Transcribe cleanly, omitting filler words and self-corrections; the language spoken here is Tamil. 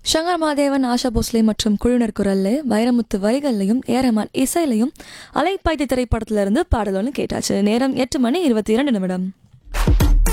சங்கர் மாதேவன், ஆஷா போஸ்லே மற்றும் குழுவினர் குரல்ல, வைரமுத்து வரிகள்லையும் ஏரமான் இசையிலையும் அலைப்பாய்தி திரைப்படத்திலிருந்து பாடல் ஒன்று கேட்டாச்சு. நேரம் 8 மணி 22 நிமிடம்.